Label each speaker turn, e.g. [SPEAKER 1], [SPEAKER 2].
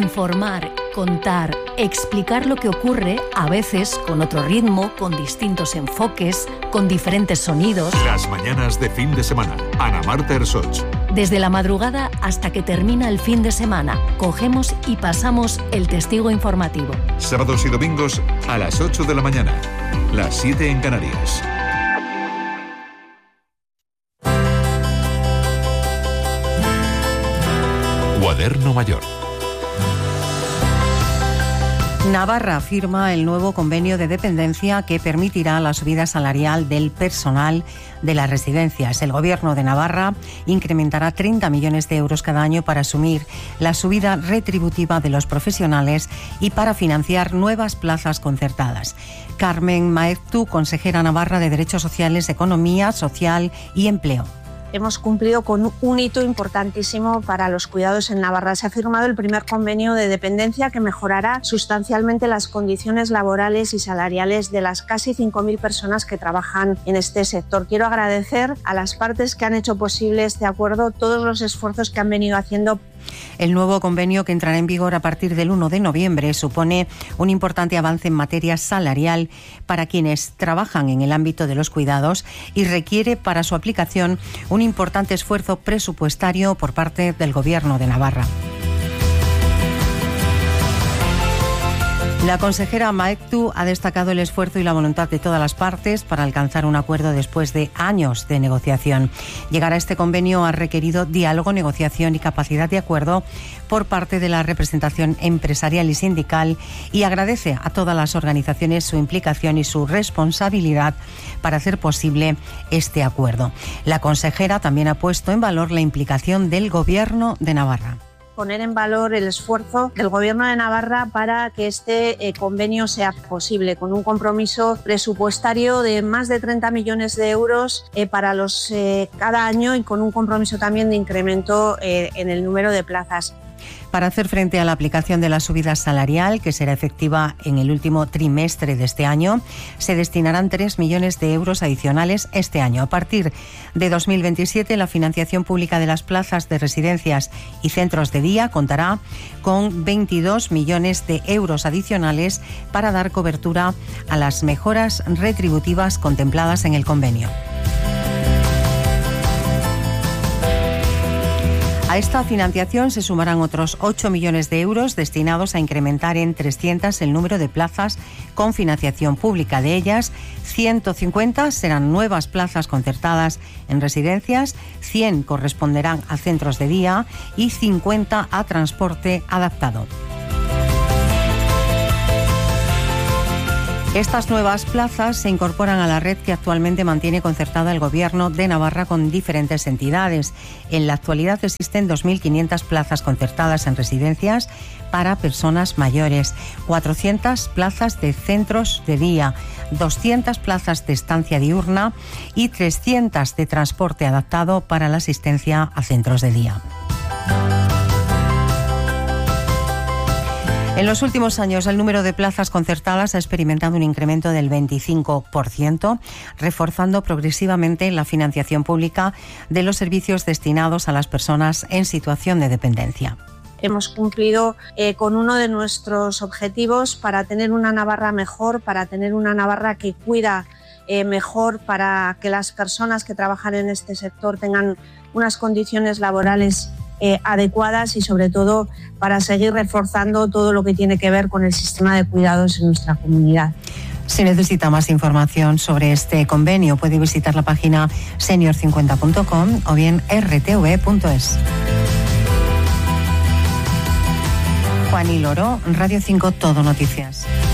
[SPEAKER 1] Informar, contar, explicar lo que ocurre, a veces con otro ritmo, con distintos enfoques, con diferentes sonidos.
[SPEAKER 2] Las mañanas de fin de semana. Ana Marta Ersoch.
[SPEAKER 1] Desde la madrugada hasta que termina el fin de semana, cogemos y pasamos el testigo informativo.
[SPEAKER 2] Sábados y domingos a las 8 de la mañana. Las 7 en Canarias. Cuaderno Mayor.
[SPEAKER 3] Navarra firma el nuevo convenio de dependencia que permitirá la subida salarial del personal de las residencias. El Gobierno de Navarra incrementará 30 millones de euros cada año para asumir la subida retributiva de los profesionales y para financiar nuevas plazas concertadas. Carmen Maeztu, consejera navarra de Derechos Sociales, Economía Social y Empleo.
[SPEAKER 4] Hemos cumplido con un hito importantísimo para los cuidados en Navarra. Se ha firmado el primer convenio de dependencia que mejorará sustancialmente las condiciones laborales y salariales de las casi 5.000 personas que trabajan en este sector. Quiero agradecer a las partes que han hecho posible este acuerdo todos los esfuerzos que han venido haciendo.
[SPEAKER 3] El nuevo convenio, que entrará en vigor a partir del 1 de noviembre, supone un importante avance en materia salarial para quienes trabajan en el ámbito de los cuidados y requiere para su aplicación un importante esfuerzo presupuestario por parte del Gobierno de Navarra. La consejera Maeztu ha destacado el esfuerzo y la voluntad de todas las partes para alcanzar un acuerdo después de años de negociación. Llegar a este convenio ha requerido diálogo, negociación y capacidad de acuerdo por parte de la representación empresarial y sindical, y agradece a todas las organizaciones su implicación y su responsabilidad para hacer posible este acuerdo. La consejera también ha puesto en valor la implicación del Gobierno de Navarra.
[SPEAKER 4] Poner en valor el esfuerzo del Gobierno de Navarra para que este convenio sea posible, con un compromiso presupuestario de más de 30 millones de euros para cada año, y con un compromiso también de incremento en el número de plazas.
[SPEAKER 3] Para hacer frente a la aplicación de la subida salarial, que será efectiva en el último trimestre de este año, se destinarán 3 millones de euros adicionales este año. A partir de 2027, la financiación pública de las plazas de residencias y centros de día contará con 22 millones de euros adicionales para dar cobertura a las mejoras retributivas contempladas en el convenio. A esta financiación se sumarán otros 8 millones de euros destinados a incrementar en 300 el número de plazas con financiación pública. De ellas, 150 serán nuevas plazas concertadas en residencias, 100 corresponderán a centros de día y 50 a transporte adaptado. Estas nuevas plazas se incorporan a la red que actualmente mantiene concertada el Gobierno de Navarra con diferentes entidades. En la actualidad existen 2.500 plazas concertadas en residencias para personas mayores, 400 plazas de centros de día, 200 plazas de estancia diurna y 300 de transporte adaptado para la asistencia a centros de día. En los últimos años, el número de plazas concertadas ha experimentado un incremento del 25%, reforzando progresivamente la financiación pública de los servicios destinados a las personas en situación de dependencia.
[SPEAKER 4] Hemos cumplido con uno de nuestros objetivos para tener una Navarra mejor, para tener una Navarra que cuida mejor, para que las personas que trabajan en este sector tengan unas condiciones laborales adecuadas, y sobre todo para seguir reforzando todo lo que tiene que ver con el sistema de cuidados en nuestra comunidad.
[SPEAKER 3] Si necesita más información sobre este convenio, puede visitar la página senior50.com o bien rtv.es. Juan y Loro, Radio 5 Todo Noticias.